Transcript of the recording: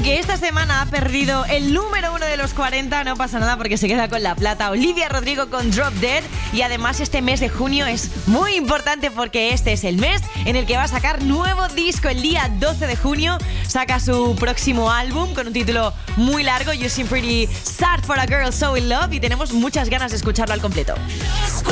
aunque esta semana ha perdido el número 1 de los 40, no pasa nada porque se queda con la plata Olivia Rodrigo con Drop Dead. Y además este mes de junio es muy importante porque este es el mes en el que va a sacar nuevo disco. El día 12 de junio saca su próximo álbum con un título muy largo, You Seem Pretty Sad for a Girl So In Love, y tenemos muchas ganas de escucharlo al completo.